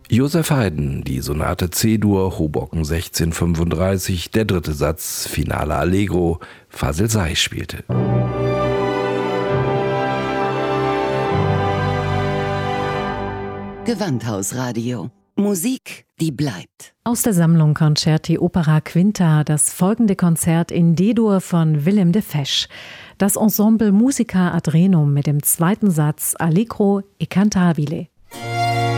Joseph Haydn, die Sonate C-Dur, Hoboken 1635, der dritte Satz, Finale Allegro, Fazil Say spielte. Gewandhausradio. Musik, die bleibt. Aus der Sammlung Concerti Opera Quinta das folgende Konzert in D-Dur von Willem de Fesch. Das Ensemble Musica ad Renum mit dem zweiten Satz Allegro e cantabile.